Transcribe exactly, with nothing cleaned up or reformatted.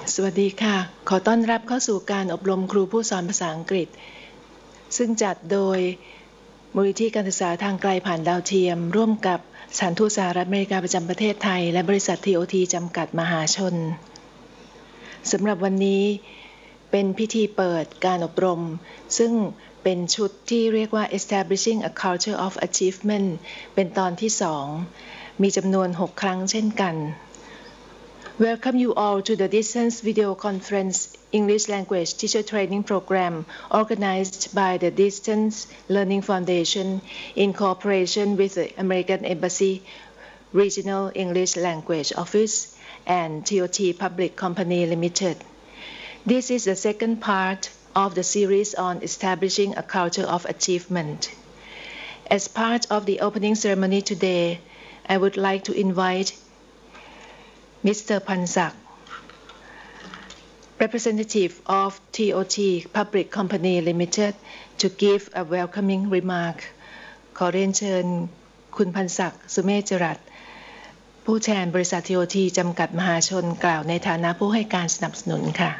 สวัสดีค่ะขอต้อนรับเข้าสู่การอบรมครูผู้สอนภาษาอังกฤษซึ่งจัดโดยมูลนิธิการศึกษาทางไกลผ่านดาวเทียมร่วมกับสถานทูตสหรัฐอเมริกาประจำประเทศไทยและบริษัท ที โอ ที จำกัดมหาชนสำหรับวันนี้เป็นพิธีเปิดการอบรมซึ่งเป็นชุดที่เรียกว่า Establishing a Culture of Achievement เป็นตอนที่สองมีจำนวนหกครั้งเช่นกันWelcome you all to the Distance Video Conference English Language Teacher Training Program organized by the Distance Learning Foundation in cooperation with the American Embassy Regional English Language Office and T O T Public Company Limited. This is the second part of the series on establishing a culture of achievement. As part of the opening ceremony today, I would like to invite Mister Pansak, representative of T O T Public Company Limited, to give a welcoming remark. ขอเรียนเชิญคุณพันศักดิ์สุเมธจรัสผู้แทนบริษัท ที โอ ที จำกัดมหาชนกล่าวในฐานะผู้ให้การสนับสนุนค่ะ